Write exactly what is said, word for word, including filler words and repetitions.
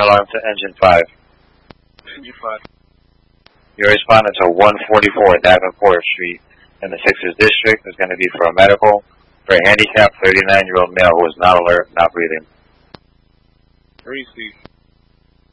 alarm to engine five. Engine five. You're responding to one forty-four Davenport Street in the Sixers District. Is going to be for a medical for a handicapped thirty-nine-year-old male who is not alert, not breathing. Receive.